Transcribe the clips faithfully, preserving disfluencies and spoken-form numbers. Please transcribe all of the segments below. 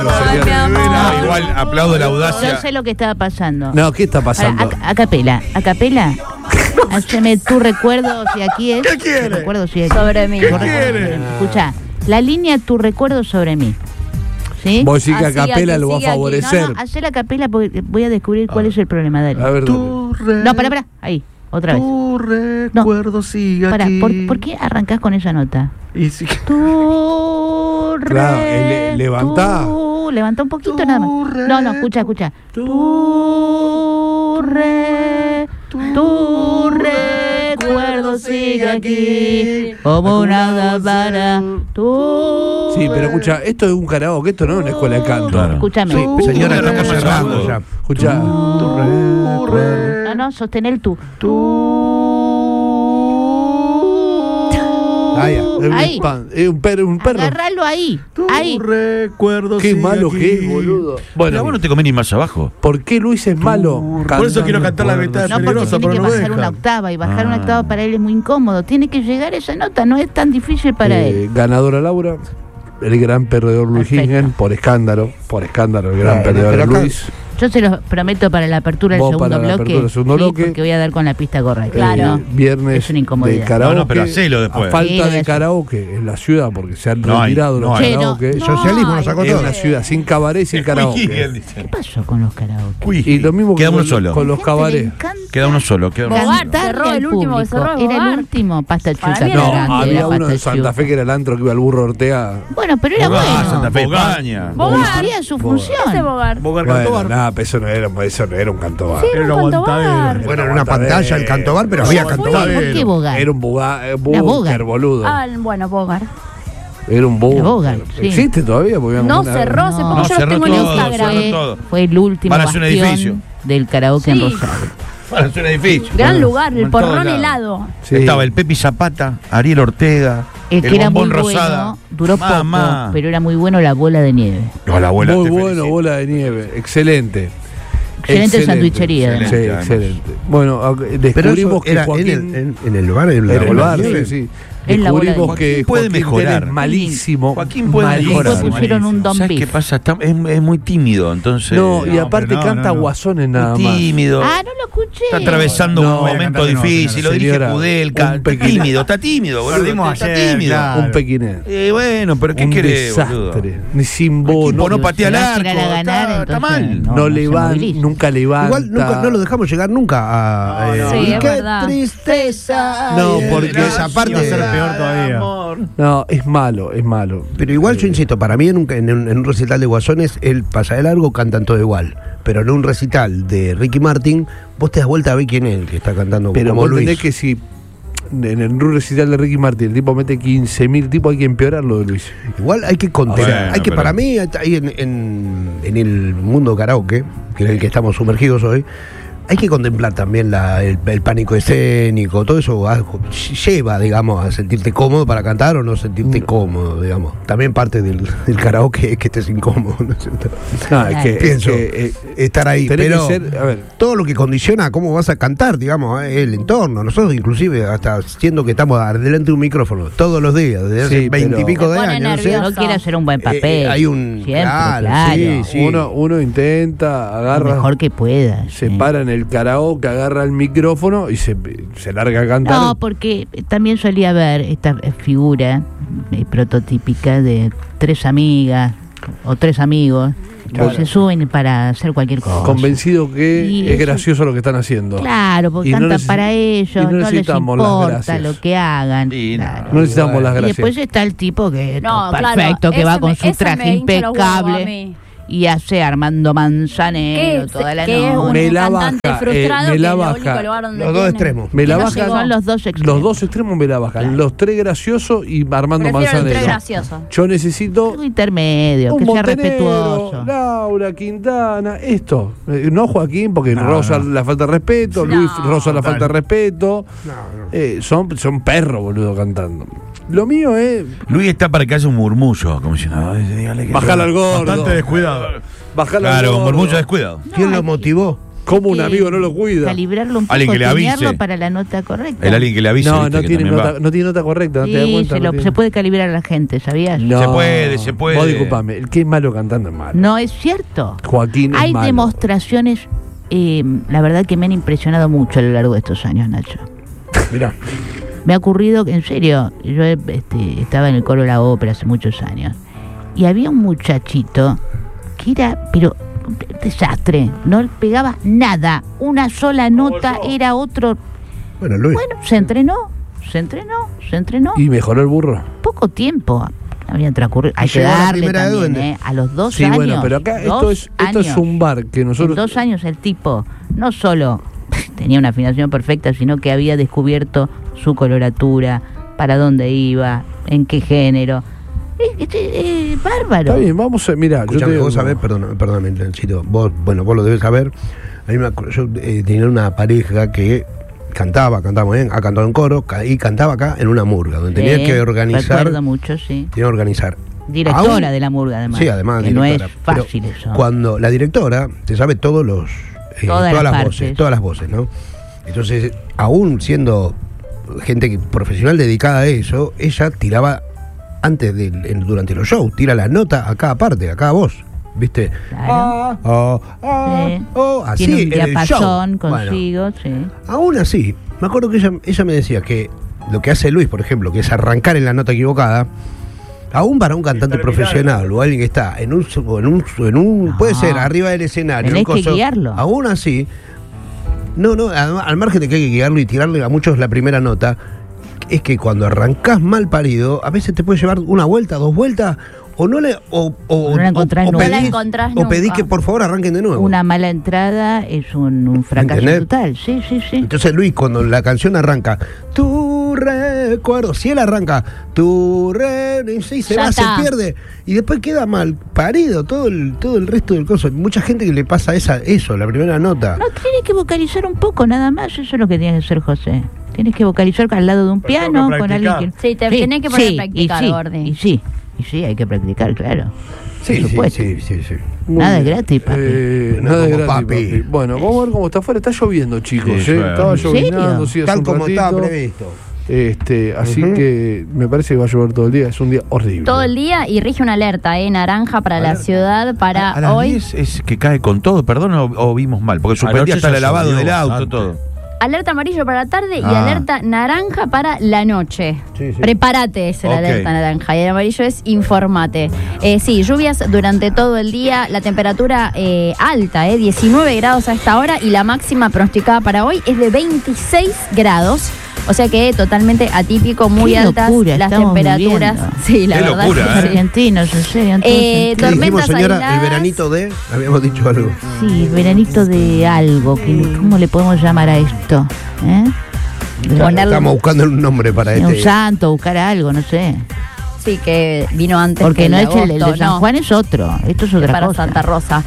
Ay, mi amor. No, igual aplaudo la audacia. Yo sé lo que estaba pasando. No, ¿qué está pasando? Ahora, a, a capela, a capela. Haceme tu recuerdo si aquí es. ¿Qué quiere? Tu recuerdo si aquí. Sobre mí. Tu ¿Qué recuerdo quiere? sobre mí. Escuchá, la línea tu recuerdo sobre mí. ¿Sí? Vos decís que a Así, capela aquí, lo va a sigue aquí. favorecer. No, no, hacé la capela porque voy a descubrir cuál es el problema, dale. A ver, Tu No, pará, pará, ahí, otra vez. Tu recuerdo sigue Pará, aquí. ¿por, ¿por qué arrancás con esa nota? Y si... Tu re, Claro, ele- levantá. tu- levantá un poquito Tu nada más. re, No, no, escucha, escucha. Tu re, tu recuerdo sigue aquí como una para tu. Sí, pero escucha, esto es un karaoke, esto no es una escuela de canto. Claro. Escúchame. Sí, señora, estamos cerrando ya. Escucha. No, no, sostener el tú. Ah, ya, es un Ahí. spam, es un perro, un perro. Agarralo ahí, ahí. Tu recuerdo Qué sigue malo aquí. que es, boludo. Pero Bueno, vos no te conviene ir más abajo. ¿por qué Luis es malo? Por eso quiero cantar la mitad de No, porque Peligrosa, tiene que pero no bajar deja. una octava y bajar Ah. una octava para él es muy incómodo. Tiene que llegar a esa nota, no es tan difícil para Eh, él. ganadora Laura, el gran perdedor Luis Perfecto. Hingen, por escándalo, por escándalo, el gran Claro, perdedor pero acá- Luis. Yo se los prometo para la apertura del Vos segundo para la bloque. apertura del segundo sí, bloque. porque voy a dar con la pista correcta. Claro. Eh, viernes Es una incomodidad. de karaoke. No, no, pero hacelo después. A falta Sí, de eso. karaoke en la ciudad, porque se han No hay, retirado no los hay. karaoke. El socialismo nos sacó Es todo. una ciudad sin cabaret y sin karaoke. ¿Qué pasó con los karaoke? Y lo mismo que Queda uno con, solo. con los Le cabaret. encanta Queda uno solo. Queda uno Bogart, solo. cantarle cerró al el último que público. cerró, Era el Bogart. último, pasta Para chuta. mí No, era grande, había era uno pasta en Santa chuta. Fe que era el antro que iba al burro Ortega. Bueno, pero era Bogart, bueno. Santa Fe, Bogart. España. Bogart. Cumplía su Ese función. Bogart. Bogart Bueno, Cantobar. nada, pero eso no era, eso no era un cantobar. Sí, era un cantobar. Bueno, era una pantalla el cantobar, pero había ¿Por cantobar. qué Bogart? Era un buga, eh, Era búnker, Bogart. boludo. Ah, bueno, Bogart. Era un búnker. Bogart, sí. ¿Existe todavía? Porque había No, como una- cerró hace poco, No, yo lo cerró tengo en todo, Instagram. cerró Fue, todo. fue el último Van a hacer un edificio. bastión del karaoke en Sí. Rosario. Bueno, es un edificio. Gran Bueno, lugar, el en todos porrón lados. helado. Sí. Estaba el Pepi Zapata, Ariel Ortega, El el, que era muy bombón Rosada. bueno, duró Mamá. poco, pero era muy bueno la bola de nieve. No, la abuela Muy te bueno, felicito. bola de nieve. Excelente. Excelente sandwichería, Sí, además. Excelente, excelente. Bueno, a- Pero descubrimos eso que era Joaquín... en el, en, en el bar, en la en el bola bar, de sí, nieve. sí. En la bola de Descubrimos nieve. que Joaquín puede Joaquín mejorar. Tell es malísimo. Joaquín puede malísimo. mejorar. Después pusieron un Don ¿Sabes Beef. qué pasa? Está- es, es muy tímido, entonces. No, y No, aparte pero no, canta no, no. guasones nada muy más. tímido. Ah, no lo escuché. Está atravesando No, un momento voy a cantar, difícil, no, lo dirige señora, Kudelka. un Está pequeño- tímido, está tímido, boludo. Perdimos Está ayer, tímido. claro. Un pequinés. Eh, bueno, pero ¿qué un querés, boludo? desastre. Ni sin El bono. equipo no No, patea Si al va a arco. tirar a ganar, Está, está entonces, mal. no. se levanta, moviliza. nunca levanta. Igual nunca, no lo dejamos llegar nunca a. eh, Sí, y es qué verdad. tristeza. No, Ay, porque esa parte. iba a ser peor todavía. No, es malo, es malo. Pero igual yo insisto, para mí en un, en un, en un recital de Guasones, él pasa de largo, cantan todo igual. Pero en un recital de Ricky Martin, vos te das vuelta a ver quién es el que está cantando Pero como vos Luis. entendés que si en el recital de Ricky Martin el tipo mete quince mil tipos, hay que empeorar lo de Luis. Igual hay que contener. Bueno, hay que, pero- para mí, ahí en, en, en el mundo karaoke, que en el que estamos sumergidos hoy, hay que contemplar también la, el, el pánico escénico, todo eso algo, lleva, digamos, a sentirte cómodo para cantar o no sentirte Mm. cómodo, digamos. También parte del, del karaoke es que estés incómodo. ¿no es cierto? No, es que, es Pienso, que, eh, estar ahí, tenés pero que ser, a ver, todo lo que condiciona a cómo vas a cantar, digamos, eh, el entorno. Nosotros inclusive, hasta siendo que estamos delante de un micrófono todos los días, desde hace Sí, veintipico pero- de Te pone años, no sé, nervioso. No quiere hacer un buen eh, papel. eh, hay un... Siempre, claro, claro. sí, sí. uno, uno intenta, Lo agarra, mejor que pueda. se sí. para en el karaoke, agarra el micrófono y se, se larga a cantar. No, porque también solía ver esta figura eh, prototípica de tres amigas o tres amigos Claro. que se suben para hacer cualquier cosa. Convencido que Y es eso- gracioso lo que están haciendo. Claro, porque Y no cantan neces- para ellos, y no no, les necesitamos las importa gracias. lo que hagan. Y no. Claro. No necesitamos las Y gracias. después está el tipo que No, todo claro, perfecto, que ese va me- con su ese traje me hincha los huevos a impecable mí. y hace Armando Manzanero Que, toda la que es noche. un Me la cantante baja, frustrado eh, me que la lo baja. único lugar donde Los dos tiene- extremos. Me la que no baja- llegó. Son los dos extremos. Los dos extremos me la bajan. Claro. Los tres graciosos y Armando Prefiero el tres Manzanero. gracioso. Yo necesito Algo intermedio, un que sea Montenegro, respetuoso. Laura, Quintana, esto. Eh, No Joaquín, porque No, rosa no. la falta de respeto, No, Luis rosa la total. falta de respeto. No, no. Eh, son, son perros, boludo, cantando. Lo mío es Luis está para que haya un murmullo, como diciendo, "Ay, dígale que bajar al gordo. Bastante descuidado. Bajar al Claro, un gordo. murmullo descuidado. ¿Quién No, lo hay- motivó? ¿Cómo un que amigo no lo cuida? Calibrarlo un poco, Alguien que le avise. tunearlo para la nota correcta. El alguien que le avise. No, ¿viste? no que tiene, también nota, va. no tiene nota correcta, ¿no te das Sí, cuenta? se, No lo- tiene- se puede calibrar a la gente, ¿sabías? No. Se puede, se puede. Vos disculpame, el que es malo cantando es malo. No es cierto. Joaquín es Hay malo. demostraciones, eh, la verdad que me han impresionado mucho a lo largo de estos años, Nacho. Mirá. Me ha ocurrido, que, en serio, yo este, estaba en el coro de la ópera hace muchos años y había un muchachito que era, pero un desastre, no le pegaba nada, una sola nota, era otro. Bueno, Luis. Bueno, se entrenó, se entrenó, se entrenó. ¿Y mejoró el burro? Poco tiempo había transcurrido. Hay que llegó a la darle primera de también, duende. ¿eh? A los dos Sí, años. bueno, pero acá esto dos es, esto es años. un bar que En nosotros... dos años el tipo no solo tenía una afinación perfecta, sino que había descubierto su coloratura, para dónde iba, en qué género. Es, es- es bárbaro. Está bien, vamos a... Mirá, yo te Escuchame, digo... vos sabés, perdón, perdóname, Nachito, vos, bueno, vos lo debes saber. A mí me acu- yo eh, tenía una pareja que cantaba, cantaba muy bien, ha cantado en coro ca- y cantaba acá en una murga, donde tenía Sí, que organizar. recuerdo mucho, sí. Tenía que organizar. Directora Aún- de la murga, además. Sí, además, que no es directora. Pero fácil eso. Cuando la directora te sabe todos los eh, Todas todas, las las partes. voces, todas las voces, ¿no? Entonces, aún siendo gente que- profesional dedicada a eso, ella tiraba antes del en- durante los shows, tira la nota a cada parte, a cada voz, ¿viste? Claro. Ah, ah, ah, Sí. oh, así Tiene un en el diapasón show. Bueno, consigo, sí. aún así, me acuerdo que ella, ella me decía que lo que hace Luis, por ejemplo, que es arrancar en la nota equivocada, aún para un cantante profesional o alguien que está en un, en un, en un No. puede ser arriba del escenario, Tenés un que coso, guiarlo. aún así, no, no, al, al margen de que hay que guiarlo y tirarle a muchos la primera nota, es que cuando arrancás mal parido, a veces te puede llevar una vuelta, dos vueltas, o no le, o, o, No la encontrás o nunca. pedís, No la encontrás o pedís nunca. que por favor arranquen de nuevo. Una mala entrada es un, un fracaso ¿Entendés? total. Sí, sí, sí. Entonces Luis, cuando la canción arranca, tu recuerdo, si él arranca, tu re, y se Ya va, se está. pierde, y después queda mal parido todo el, todo el resto del coso. Mucha gente que le pasa esa, eso, la primera nota. No, tienes que vocalizar un poco, nada más. Eso es lo que tienes que hacer, José. Tienes que vocalizar al lado de un Pero piano, tengo que con alguien practicar. que... Sí, te tenés que poner a practicar, y sí, Gordi. y sí, y sí, hay que practicar, claro. Sí, por sí, supuesto. sí, sí, sí. Muy Nada bien. es gratis, papi. Eh, No nada es como gratis, papi. papi. Bueno, vamos a ver cómo está afuera. Está lloviendo, chicos. Sí, ¿eh? llueve. Estaba ¿En serio? llovinando, sí, hace Tal un como estaba ratito. previsto. Este, así Ujú. que me parece que va a llover todo el día. Es un día horrible. Todo el día y rige una alerta, ¿eh? Naranja para la Alerta. ciudad para a, a las hoy. diez es que cae con todo, perdón, o, o vimos mal, porque suspendía Anoche hasta ya el lavado llovió del auto, bastante. todo. Alerta amarillo para la tarde y Ah. alerta naranja para la noche. Sí, sí. Prepárate, es la Ok. alerta naranja. Y el amarillo es informate. Eh, sí, lluvias durante todo el día. La temperatura eh, alta, eh, diecinueve grados a esta hora. Y la máxima pronosticada para hoy es de veintiséis grados. O sea que totalmente atípico, muy Qué altas locura las estamos temperaturas. viviendo. Sí, la Qué verdad. locura, que ¿eh? sí. Argentinos, en serio, en todo Eh, sentido. ¿Qué dijimos, tormentas señora? El aisladas. veranito de... Habíamos dicho algo. Sí, veranito de algo. Que, ¿Cómo le podemos llamar a esto? ¿Eh? Ponerlo- Estamos buscando un nombre para Un este. santo, buscar algo, no sé. Sí, que vino antes. Porque que no de es el, el de agosto, San no. Juan, es otro. Esto es Es otra para cosa. Santa Rosa.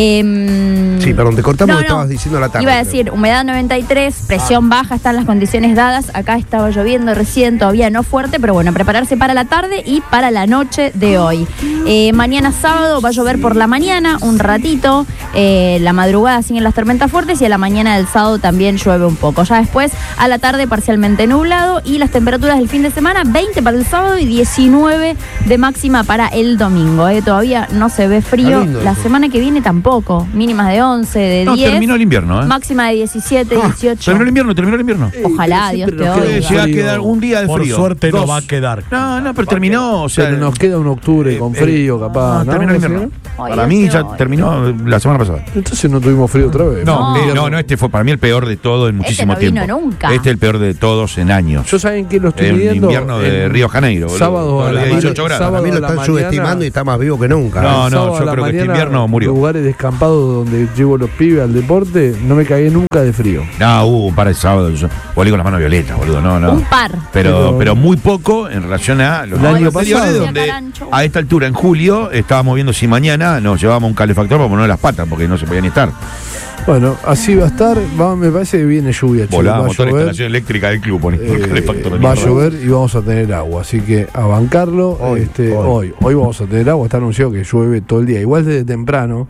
Eh, Sí, perdón, te cortamos, no, lo no. estabas diciendo a la tarde. Iba a decir, humedad noventa y tres, presión baja, están las condiciones dadas. Acá estaba lloviendo recién, todavía no fuerte, pero bueno, prepararse para la tarde y para la noche de hoy. Eh, mañana sábado va a llover por la mañana, un ratito. Eh, la madrugada siguen las tormentas fuertes y a la mañana del sábado también llueve un poco. Ya después, a la tarde parcialmente nublado y las temperaturas del fin de semana, veinte para el sábado y diecinueve de máxima para el domingo. Eh. Todavía no se ve frío. Está lindo La eso. semana que viene tampoco. Mínimas de once, de No, diez. terminó el invierno, ¿eh? Máxima de diecisiete, dieciocho. Terminó el invierno, terminó el invierno. Ojalá, Sí, Dios pero te nos queda oiga. Eh, llega a frío. quedar un día de Por frío. suerte no Dos. va a quedar. No, no, pero terminó, o sea. Pero nos queda un octubre con eh, frío, capaz. No, ¿no? terminó el ¿No, invierno. Ay, Para Dios mí te ya oiga. terminó la semana pasada. Entonces no tuvimos frío otra vez. No, No. eh, no, no, este fue para mí el peor de todo en muchísimo no vino tiempo. nunca. Este es el peor de todos en años. Yo saben que lo estoy En midiendo. invierno de En Río Janeiro, boludo. Sábado a Todos la los días mañana. dieciocho grados. Para mí lo sábado a la están mañana. subestimando y está más vivo que nunca. No, El no, sábado yo a la creo que este mañana, invierno murió. Lugares descampados donde llevo los pibes al deporte, no me cagué nunca de frío. No, hubo un par de sábados. Yo volé con las manos violetas, boludo. No, no. Un par. Pero, Pero- pero muy poco en relación a los El año años anteriores, pasado. donde Carancho. a esta altura, en julio, estábamos viendo si mañana nos llevábamos un calefactor para poner las patas, porque no se podía ni estar. Bueno, así va a estar. Va, me parece que viene lluvia, chicos. Volaba Va a motor de llover, instalación eléctrica del club, ponía un eh, calefactor de va a mierda. llover y vamos a tener agua. Así que a bancarlo Hoy, este, hoy. hoy. hoy. vamos a tener agua. Está anunciado que llueve todo el día. Igual desde temprano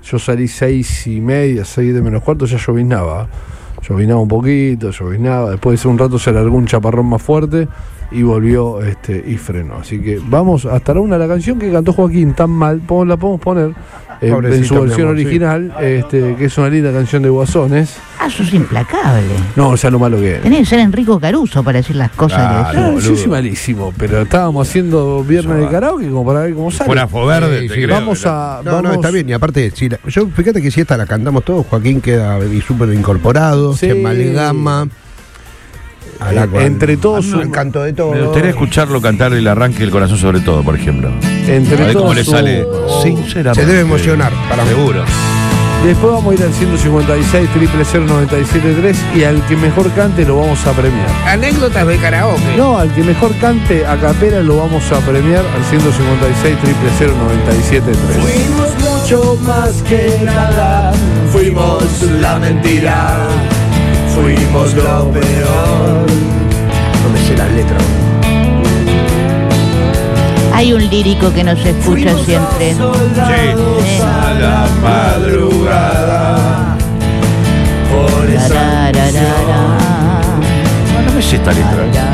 yo salí seis y media, seis de menos cuarto, ya llovinaba. Llovinaba un poquito, llovinaba. Después de un rato se alargó un chaparrón más fuerte y volvió este y frenó. Así que vamos hasta la una, la canción que cantó Joaquín tan mal, la podemos poner eh, en su versión amor, original, sí. este, que es una linda canción de Guasones. Ah, sos implacable. No, o sea, lo malo que es. Tenés que ser Enrico Caruso para decir las cosas Ah, que No, decís. yo soy malísimo, pero estábamos haciendo viernes de karaoke como para ver cómo sale. Fuera verde, Sí, te sí, creo, vamos pero- a. No, vamos, no, está bien. Y aparte, si la- yo fíjate que si esta la cantamos todos, Joaquín queda súper incorporado, Sí. se amalgama. a la Eh, cual- entre todos al un- canto de todo. Me gustaría escucharlo cantar el arranque del corazón sobre todo, por ejemplo. Entre A ver cómo todos le su- sale. Sinceramente. Se debe emocionar, para mí. Seguro. Después vamos a ir al ciento cincuenta y seis, triple cero noventa y siete tres y al que mejor cante lo vamos a premiar. Anécdotas de karaoke. No, al que mejor cante a capela lo vamos a premiar al ciento cincuenta y seis, triple cero noventa y siete tres. Fuimos mucho más que nada, fuimos la mentira, fuimos lo peor. No me sé las letras. Hay un lírico que nos escucha Fuimos siempre. soldados Sí. a la madrugada, por esa Tarararara. No, no me sé esta letra.